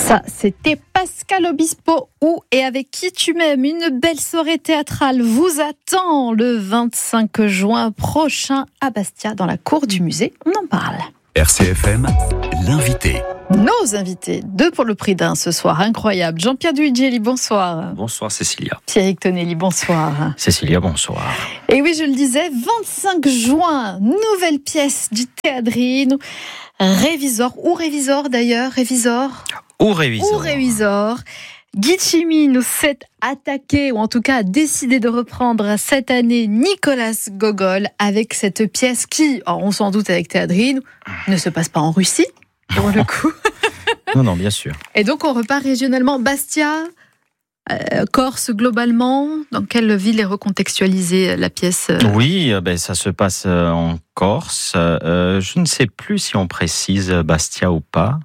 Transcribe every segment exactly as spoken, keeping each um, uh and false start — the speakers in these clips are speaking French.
Ça, c'était Pascal Obispo. Où et avec qui tu m'aimes. Une belle soirée théâtrale vous attend le vingt-cinq juin prochain à Bastia, dans la cour du musée. On en parle. R C F M, l'invité. Nos invités, deux pour le prix d'un ce soir, incroyable. Jean-Pierre Duigelli, bonsoir. Bonsoir Cécilia. Pierrick Tonelli, bonsoir. Cécilia, bonsoir. Et oui, je le disais, vingt-cinq juin, nouvelle pièce du Théâdrino. Révisor, ou Révisor d'ailleurs, Révisor Ou Révisor. Ou Révisor. Guy Chimie nous s'est attaqué, ou en tout cas a décidé de reprendre cette année Nicolas Gogol avec cette pièce qui, alors on s'en doute avec Théâdrino, ne se passe pas en Russie, pour le coup. Non, non, bien sûr. Et donc on repart régionalement. Bastia, euh, Corse globalement, dans quelle ville est recontextualisée la pièce euh... Oui, ben, ça se passe en Corse. Euh, je ne sais plus si on précise Bastia ou pas.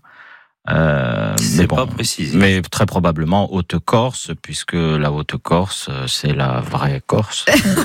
Euh, c'est mais bon, pas précisé. Mais très probablement Haute-Corse, puisque la Haute-Corse, c'est la vraie Corse.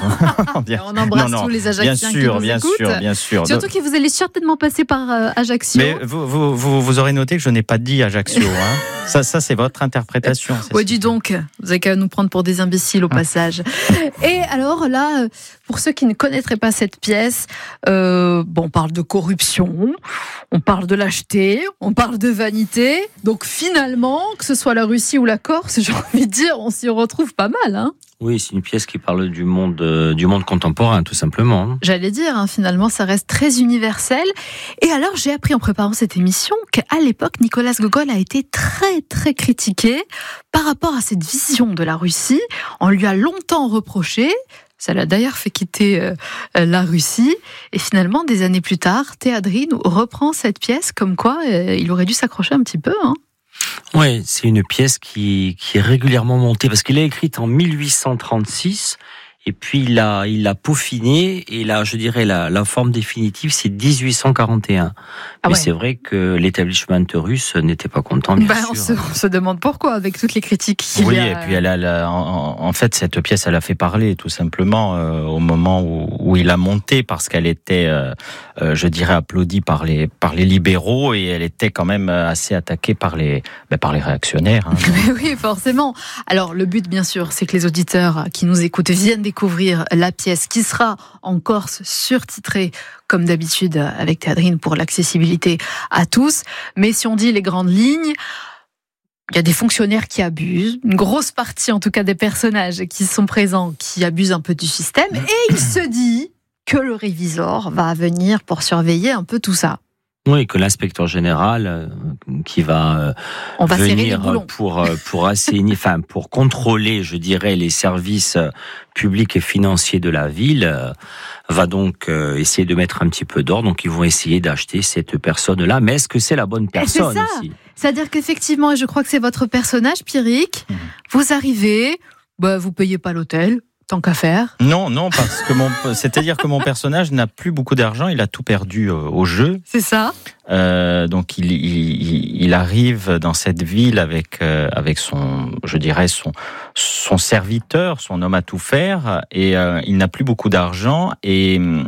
On embrasse non, non, tous les Ajacciens bien sûr, qui nous bien écoutent. Sûr, bien sûr. Surtout que vous allez certainement passer par euh, Ajaccio. Mais vous, vous, vous, vous aurez noté que je n'ai pas dit Ajaccio. Hein. ça, ça, c'est votre interprétation. Oui, dis donc, vous avez qu'à nous prendre pour des imbéciles au passage. Et alors là, pour ceux qui ne connaîtraient pas cette pièce, euh, bon, on parle de corruption, on parle de lâcheté, on parle de vanité. Donc finalement, que ce soit la Russie ou la Corse, j'ai envie de dire, on s'y retrouve pas mal. Hein. Oui, c'est une pièce qui parle du monde, euh, du monde contemporain, tout simplement. J'allais dire, hein, finalement, ça reste très universel. Et alors, j'ai appris en préparant cette émission qu'à l'époque, Nicolas Gogol a été très, très critiqué par rapport à cette vision de la Russie. On lui a longtemps reproché. Ça l'a d'ailleurs fait quitter euh, la Russie. Et finalement, des années plus tard, Théâdrino reprend cette pièce, comme quoi euh, il aurait dû s'accrocher un petit peu. Hein. Oui, c'est une pièce qui, qui est régulièrement montée, parce qu'il est écrite en mille huit cent trente-six, et puis il l'a il l'a peaufiné, et là, je dirais, la, la forme définitive, c'est dix-huit cent quarante et un. Ah Mais ouais. c'est vrai que l'établissement russe n'était pas content, bien Ben, sûr. On se, on se demande pourquoi, avec toutes les critiques qu'il Oui, y a. et puis elle a, elle a en, en fait, cette pièce, elle a fait parler, tout simplement, euh, au moment où, où il a monté, parce qu'elle était, euh, euh, je dirais, applaudie par les, par les libéraux, et elle était quand même assez attaquée par les, ben, par les réactionnaires. Hein. Oui, forcément. Alors, le but, bien sûr, c'est que les auditeurs qui nous écoutent viennent découvrir la pièce qui sera en Corse surtitrée, comme d'habitude, avec Théâdrino pour l'accessibilité à tous. Mais si on dit les grandes lignes, il y a des fonctionnaires qui abusent, une grosse partie, en tout cas, des personnages qui sont présents, qui abusent un peu du système. Et il se dit que le révisor va venir pour surveiller un peu tout ça. Oui, que l'inspecteur général euh, qui va, euh, On va venir pour euh, pour assainir, enfin pour contrôler, je dirais, les services euh, publics et financiers de la ville, euh, va donc euh, essayer de mettre un petit peu d'ordre. Donc ils vont essayer d'acheter cette personne-là. Mais est-ce que c'est la bonne personne c'est ça. aussi ? C'est-à-dire qu'effectivement, et je crois que c'est votre personnage, Pierrick, mmh. vous arrivez, bah, vous payez pas l'hôtel. Tant qu'à faire. Non, non, parce que mon, c'est-à-dire que mon personnage n'a plus beaucoup d'argent, il a tout perdu euh, au jeu. C'est ça. Euh, donc il, il, il arrive dans cette ville avec euh, avec son, je dirais son son serviteur, son homme à tout faire, et euh, il n'a plus beaucoup d'argent. Et euh,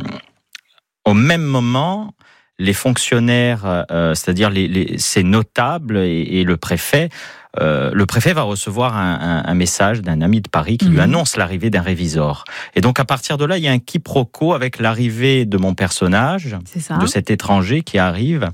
au même moment, les fonctionnaires, euh, c'est-à-dire les, les, ces notables et, et le préfet. Euh, le préfet va recevoir un, un, un message d'un ami de Paris qui mmh. lui annonce l'arrivée d'un révisor. Et donc, à partir de là, il y a un quiproquo avec l'arrivée de mon personnage, de cet étranger qui arrive.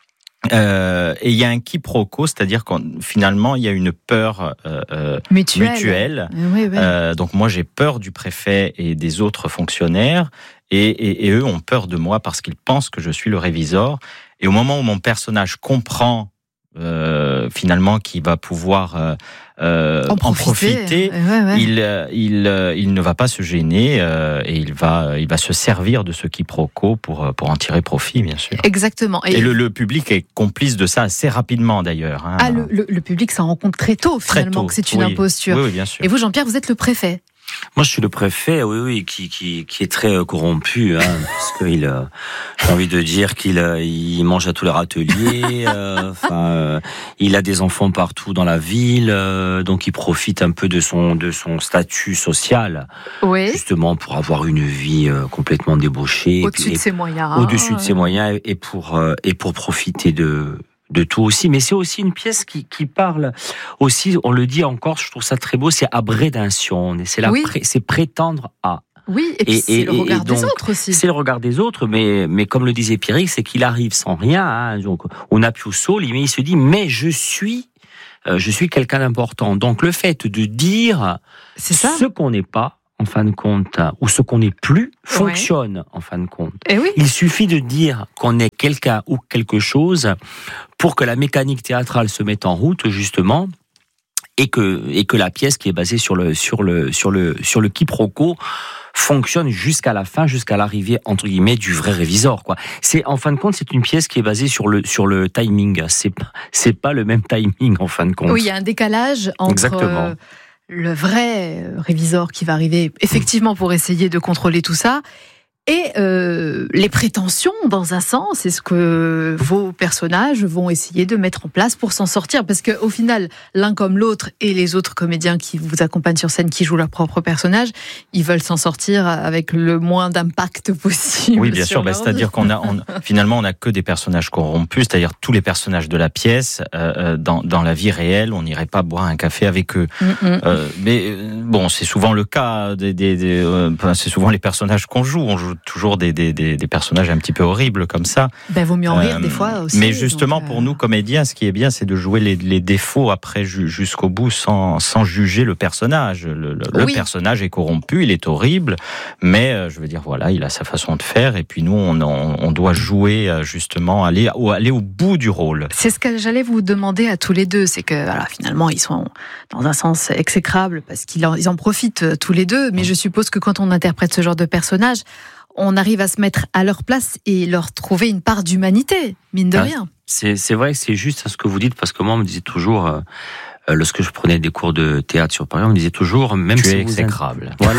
Euh, et il y a un quiproquo, c'est-à-dire que finalement, il y a une peur euh, mutuelle. mutuelle. Oui, oui. Euh, donc, moi, j'ai peur du préfet et des autres fonctionnaires. Et, et, et eux ont peur de moi parce qu'ils pensent que je suis le révisor. Et au moment où mon personnage comprend Euh, finalement qui va pouvoir euh, euh, en profiter, en profiter ouais, ouais. Il, il, il ne va pas se gêner euh, et il va, il va se servir de ce quiproquo pour, pour en tirer profit, bien sûr. Exactement. Et, et le, le public est complice de ça assez rapidement d'ailleurs. Hein. Ah, le, le, le public s'en rend compte très tôt finalement très tôt. que c'est une oui. imposture. Oui, oui, bien sûr. Et vous, Jean-Pierre, vous êtes le préfet. Moi, je suis le préfet, oui, oui, qui, qui, qui est très corrompu, hein, parce qu'il, euh, j'ai envie de dire qu'il, euh, il mange à tous les râteliers, euh, enfin, euh, il a des enfants partout dans la ville, euh, donc il profite un peu de son, de son statut social, oui. justement pour avoir une vie euh, complètement débauchée, au-dessus et, de ses moyens, au-dessus de ses moyens, et pour, euh, et pour profiter de. de tout aussi. Mais c'est aussi une pièce qui, qui parle aussi, on le dit encore, je trouve ça très beau, c'est abrédation. C'est, la Oui. pré, c'est prétendre à. Oui, et puis Et- c'est et- le et- regard et des donc, autres aussi. C'est le regard des autres, mais, mais comme le disait Pierrick, c'est qu'il arrive sans rien. Hein, donc, on a più soli, mais il se dit, mais je suis, euh, je suis quelqu'un d'important. Donc le fait de dire C'est ça. ce qu'on n'est pas, en fin de compte, ou ce qu'on n'est plus, fonctionne en fin de compte. Et oui. Il suffit de dire qu'on est quelqu'un ou quelque chose pour que la mécanique théâtrale se mette en route, justement, et que, et que la pièce qui est basée sur le, sur le, sur le, sur le quiproquo fonctionne jusqu'à la fin, jusqu'à l'arrivée, entre guillemets, du vrai révisor, quoi. C'est, en fin de compte, c'est une pièce qui est basée sur le, sur le timing. C'est pas, c'est pas le même timing, en fin de compte. Oui, il y a un décalage entre Exactement. euh, le vrai euh, révisor qui va arriver, effectivement, pour essayer de contrôler tout ça, et euh, les prétentions, dans un sens, c'est ce que vos personnages vont essayer de mettre en place pour s'en sortir. Parce qu'au final, l'un comme l'autre et les autres comédiens qui vous accompagnent sur scène, qui jouent leur propre personnage, ils veulent s'en sortir avec le moins d'impact possible. Oui, bien sur sûr. Bah, leur c'est-à-dire vie. qu'on a, on, finalement, on n'a que des personnages corrompus, c'est-à-dire tous les personnages de la pièce. Euh, dans, dans la vie réelle, on n'irait pas boire un café avec eux. Mm-mm. Euh, mais euh, bon, c'est souvent le cas. Des, des, des, euh, c'est souvent les personnages qu'on joue. On joue toujours des, des, des, des personnages un petit peu horribles comme ça. Ben, vaut mieux en rire Euh, des fois aussi. Mais justement, donc, euh, pour nous comédiens, ce qui est bien, c'est de jouer les, les défauts après ju- jusqu'au bout, sans, sans juger le personnage. Le, le, le Oui. personnage est corrompu, il est horrible, mais euh, je veux dire, voilà, il a sa façon de faire, et puis nous, on, on, on doit jouer euh, justement, aller au, aller au bout du rôle. C'est ce que j'allais vous demander à tous les deux, c'est que voilà, finalement ils sont dans un sens exécrables parce qu'ils en, ils en profitent euh, tous les deux, mais je suppose que quand on interprète ce genre de personnage, on arrive à se mettre à leur place et leur trouver une part d'humanité, mine de Ah, rien. C'est, c'est vrai que c'est juste ce que vous dites, parce que moi, on me disait toujours, euh, euh, lorsque je prenais des cours de théâtre sur Paris, on me disait toujours, même Tu si es vous exécrable. Voilà.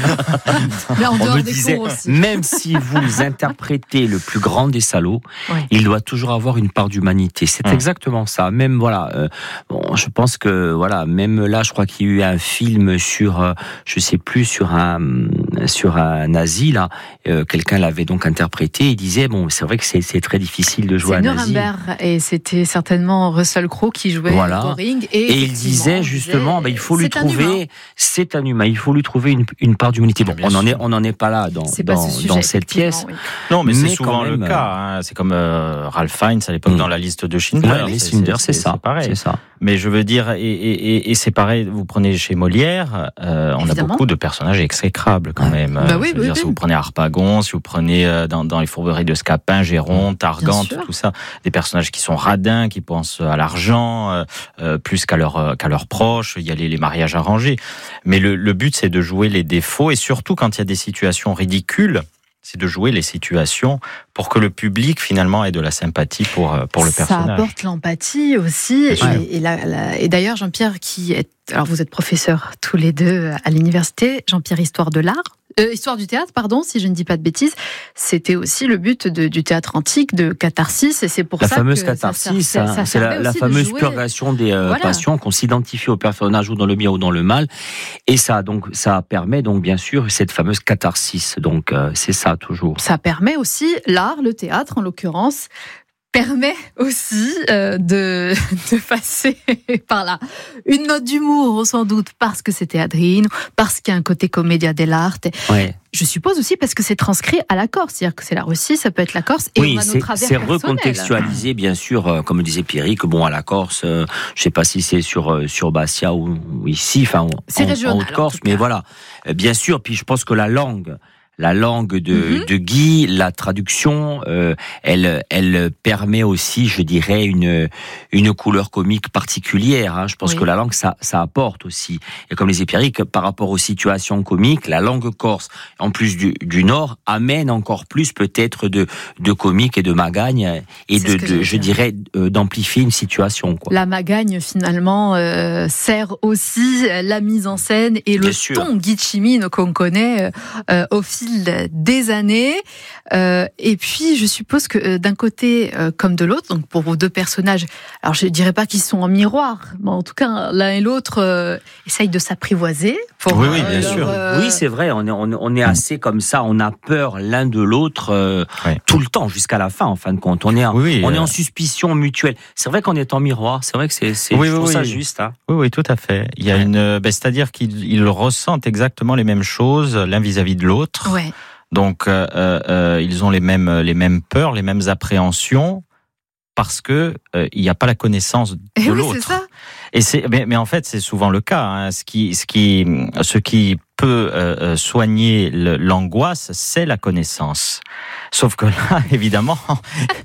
Mais en On dehors me des disait, cours aussi. même si vous interprétez le plus grand des salauds, Ouais. il doit toujours avoir une part d'humanité. C'est Hum. exactement ça. Même voilà, euh, bon, je pense que voilà, même là, je crois qu'il y a eu un film sur, euh, je sais plus, sur un sur un nazi là. Euh, quelqu'un l'avait donc interprété. Il disait bon, c'est vrai que c'est, c'est très difficile de jouer C'est un nazi. Nuremberg et c'était certainement Russell Crowe qui jouait Voilà. Goring. Et, Et il effectivement, disait on justement, disait, bah, il faut lui c'est un humain. trouver, c'est un humain, il faut lui trouver une, une part d'humanité. Bon, Bien on en est, sûr. on n'en est pas là dans, C'est pas dans, ce sujet, dans cette effectivement, pièce. oui. Non, mais, Mais c'est souvent quand même, le cas. Hein. C'est comme euh, Ralph Fiennes à l'époque Mm. dans la liste de Schindler. Ouais, les Cinder, c'est, ça, C'est pareil. c'est ça. Mais je veux dire, et, et, et, et c'est pareil, vous prenez chez Molière, euh, on Évidemment. a beaucoup de personnages exécrables quand même. Bah oui, je veux oui, dire, oui. si vous prenez Harpagon, si vous prenez euh, dans, dans les fourberies de Scapin, Géronte, Targante, sûr. tout ça, des personnages qui sont radins, qui pensent à l'argent, euh, euh, plus qu'à, leur, euh, qu'à leurs proches, il y a les, les mariages arrangés. Mais le, le but, c'est de jouer les défauts, et surtout quand il y a des situations ridicules, c'est de jouer les situations pour que le public, finalement, ait de la sympathie pour, pour le Ça personnage. apporte l'empathie aussi. Et, sûr. et, la- la- et d'ailleurs, Jean-Pierre, qui est, alors vous êtes professeur tous les deux à l'université, Jean-Pierre, histoire de l'art, euh, histoire du théâtre, pardon, si je ne dis pas de bêtises. C'était aussi le but de- du théâtre antique, de catharsis, et c'est pour La ça fameuse que catharsis, ça, ça, hein, ça c'est la, servait la aussi de fameuse jouer- purgation des euh, Voilà. passions, qu'on s'identifie au personnage ou dans le bien ou dans le mal, et ça donc ça permet donc bien sûr cette fameuse catharsis. Donc euh, c'est ça toujours. Ça permet aussi, l'art, le théâtre en l'occurrence, permet aussi euh, de, de passer par là. Une note d'humour, sans doute, parce que c'est théâtrine, parce qu'il y a un côté commedia dell'arte. Ouais. Je suppose aussi parce que c'est transcrit à la Corse, c'est-à-dire que c'est la Russie, ça peut être la Corse, et Oui, on a c'est, nos travers c'est personnels. recontextualisé, bien sûr, euh, comme disait Pierrick, bon, à la Corse, euh, je sais pas si c'est sur, euh, sur Bastia ou, ou ici, enfin, C'est en, régional, en en Haute-Corse, tout mais cas. voilà. Euh, bien sûr, puis je pense que la langue, la langue de, Mhm. de Guy, la traduction, euh, elle, elle permet aussi, je dirais, une, une couleur comique particulière. Hein. Je pense Oui. que la langue, ça, ça apporte aussi. Et comme disait Pierrick, par rapport aux situations comiques, la langue corse, en plus du, du Nord, amène encore plus peut-être de, de comique et de magagne, et C'est de, ce que de j'allais je dire. dirais, euh, d'amplifier une situation. Quoi. La magagne, finalement, euh, sert aussi la mise en scène et le Bien sûr. ton Guiccimin qu'on connaît euh, au fil fil des années. Euh, et puis, je suppose que euh, d'un côté euh, comme de l'autre, donc pour vos deux personnages, alors je ne dirais pas qu'ils sont en miroir, mais en tout cas, l'un et l'autre euh, essayent de s'apprivoiser. Pour, oui, oui, bien leur, sûr. Euh... Oui, c'est vrai, on est, on est, on est assez comme ça, on a peur l'un de l'autre euh, oui. tout le temps, jusqu'à la fin, en fin de compte. On est en, oui, oui, on euh... est en suspicion mutuelle. C'est vrai qu'on est en miroir, c'est vrai que c'est, c'est oui, je trouve oui, ça oui. juste. Hein. Oui, oui, tout à fait. Il y a ouais. une, ben, c'est-à-dire qu'ils ils ressentent exactement les mêmes choses l'un vis-à-vis de l'autre. Ouais. Donc, euh, euh, ils ont les mêmes, les mêmes peurs, les mêmes appréhensions, parce que euh, il n'y a pas la connaissance de Et oui, l'autre. C'est ça. Et c'est, mais, mais en fait, c'est souvent le cas. Hein. Ce qui, ce qui, ce qui peut euh, soigner le, l'angoisse, c'est la connaissance. Sauf que là, évidemment,